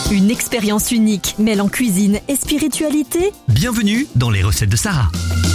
Une expérience unique mêlant cuisine et spiritualité. Bienvenue dans les recettes de Sarah.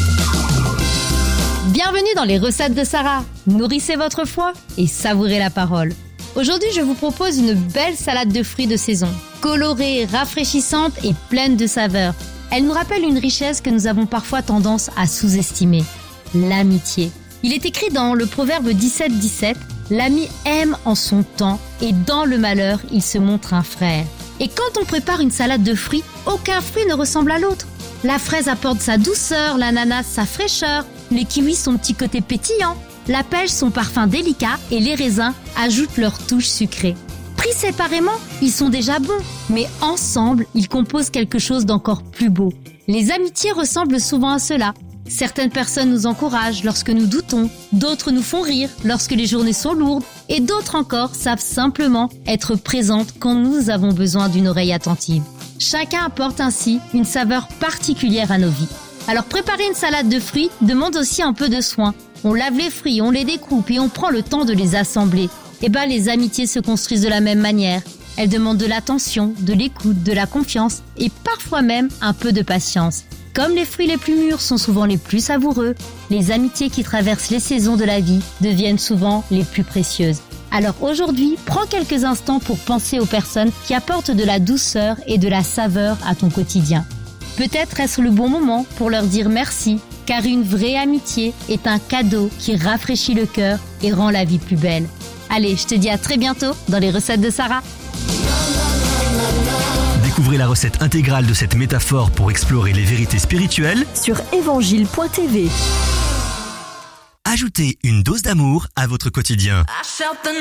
Bienvenue dans les recettes de Sarah. Nourrissez votre foi et savourez la parole. Aujourd'hui, je vous propose une belle salade de fruits de saison, colorée, rafraîchissante et pleine de saveurs. Elle nous rappelle une richesse que nous avons parfois tendance à sous-estimer, l'amitié. Il est écrit dans le proverbe 17-17, « L'ami aime en son temps et dans le malheur, il se montre un frère ». Et quand on prépare une salade de fruits, aucun fruit ne ressemble à l'autre. La fraise apporte sa douceur, l'ananas sa fraîcheur, les kiwis son petit côté pétillant, la pêche son parfum délicat et les raisins ajoutent leur touche sucrée. Pris séparément, ils sont déjà bons, mais ensemble, ils composent quelque chose d'encore plus beau. Les amitiés ressemblent souvent à cela. Certaines personnes nous encouragent lorsque nous doutons, d'autres nous font rire lorsque les journées sont lourdes et d'autres encore savent simplement être présentes quand nous avons besoin d'une oreille attentive. Chacun apporte ainsi une saveur particulière à nos vies. Alors préparer une salade de fruits demande aussi un peu de soin. On lave les fruits, on les découpe et on prend le temps de les assembler. Les amitiés se construisent de la même manière. Elles demandent de l'attention, de l'écoute, de la confiance et parfois même un peu de patience. Comme les fruits les plus mûrs sont souvent les plus savoureux, les amitiés qui traversent les saisons de la vie deviennent souvent les plus précieuses. Alors aujourd'hui, prends quelques instants pour penser aux personnes qui apportent de la douceur et de la saveur à ton quotidien. Peut-être est-ce le bon moment pour leur dire merci, car une vraie amitié est un cadeau qui rafraîchit le cœur et rend la vie plus belle. Allez, je te dis à très bientôt dans les recettes de Sarah. Découvrez la recette intégrale de cette métaphore pour explorer les vérités spirituelles Sur évangile.tv. Ajoutez une dose d'amour à votre quotidien.